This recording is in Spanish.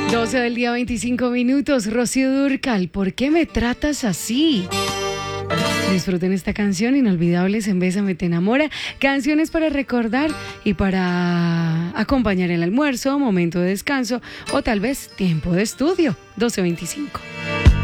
12 del día, 25 minutos. Rocío Dúrcal, ¿por qué me tratas así? Disfruten esta canción, Inolvidables en Bésame Te Enamora. Canciones para recordar y para acompañar el almuerzo, momento de descanso o tal vez tiempo de estudio. 12:25.